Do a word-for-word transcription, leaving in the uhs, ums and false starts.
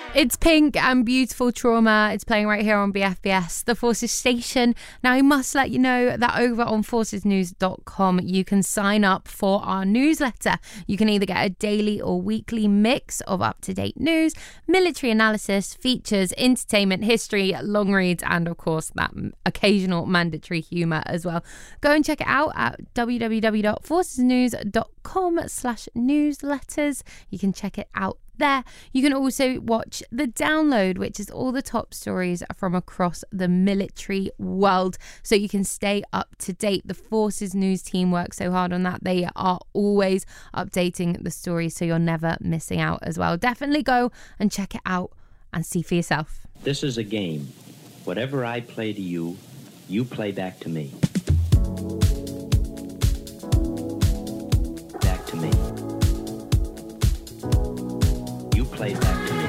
It's Pink and Beautiful Trauma. It's playing right here on B F B S, the Forces station. Now, I must let you know that over on forces news dot com, you can sign up for our newsletter. You can either get a daily or weekly mix of up-to-date news, military analysis, features, entertainment, history, long reads, and of course, that occasional mandatory humour as well. Go and check it out at w w w dot forces news dot com slash newsletters. You can check it out there. You can also watch the download, which is all the top stories from across the military world, so you can stay up to date. The Forces News team works so hard on that. They are always updating the stories, so you're never missing out as well. Definitely go and check it out and see for yourself. This is a game. Whatever I play to you, you play back to me. Back to me. You play back to me.